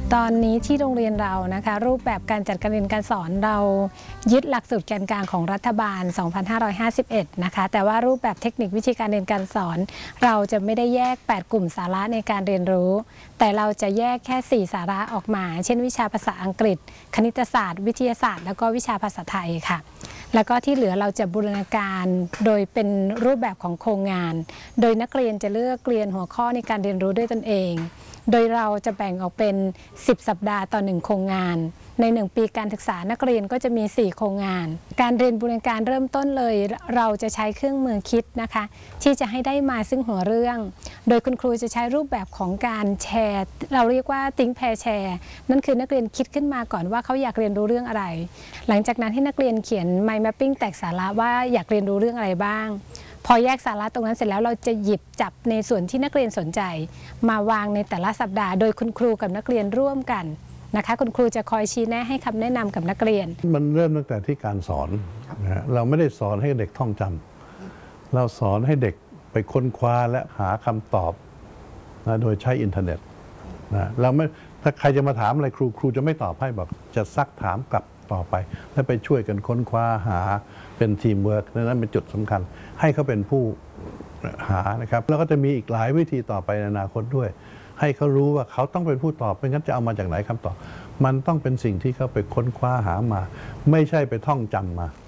ตอนนี้ที่โรงเรียนเรานะคะรูปแบบการจัดการเรียนการสอนเรายึดหลักสูตรแกนกลางของรัฐบาล 2551 นะคะแต่ว่ารูปแบบเทคนิควิธีการเรียนการสอนเราจะไม่ได้แยก 8 กลุ่มสาระในการเรียนรู้แต่เราจะแยกแค่ 4 สาระออกมาเช่นวิชาภาษาอังกฤษคณิตศาสตร์วิทยาศาสตร์แล้วก็วิชาภาษาไทยค่ะแล้วก็ที่เหลือเราจะบูรณาการโดยเป็นรูปแบบของโครงงานโดยนักเรียนจะเลือกเรียนหัวข้อในการเรียนรู้ด้วยตนเองโดยเราจะแบ่งออกเป็น10 สัปดาห์ต่อ1โครงงานใน1ปีการศึกษานักเรียนก็จะมี4โครงงานการเรียนบูรณาการเริ่มต้นเลยเราจะใช้เครื่องมือคิดนะคะที่จะให้ได้มาซึ่งหัวเรื่องโดยคุณครูจะใช้รูปแบบของการแชร์เราเรียกว่า Think Pair Share นั่นคือนักเรียนคิดขึ้นมาก่อนว่าเขาอยากเรียนรู้เรื่องอะไรหลังจากนั้นให้นักเรียนเขียน Mind Mapping แตกสาระว่าอยากเรียนรู้เรื่องอะไรบ้างพอแยกสาระตรงนั้นเสร็จแล้วเราจะหยิบจับในส่วนที่นักเรียนสนใจมาวางในแต่ละสัปดาห์โดยคุณครูกับนักเรียนร่วมกันนะคะคุณครูจะคอยชี้แนะให้คำแนะนำกับนักเรียนมันเริ่มตั้งแต่ที่การสอนนะเราไม่ได้สอนให้เด็กท่องจำเราสอนให้เด็กไปค้นคว้าและหาคำตอบนะโดยใช้อินเทอร์เน็ตนะเราไม่ถ้าใครจะมาถามอะไรครูจะไม่ตอบให้บอกจะซักถามกลับต่อไปและไปช่วยกันค้นคว้าหาเป็นทีมเวิร์กนั้นเป็นจุดสำคัญให้เขาเป็นผู้หานะครับแล้วก็จะมีอีกหลายวิธีต่อไปในอนาคตด้วยให้เขารู้ว่าเขาต้องเป็นผู้ตอบไม่งั้นจะเอามาจากไหนคำตอบมันต้องเป็นสิ่งที่เขาไปค้นคว้าหามาไม่ใช่ไปท่องจำมา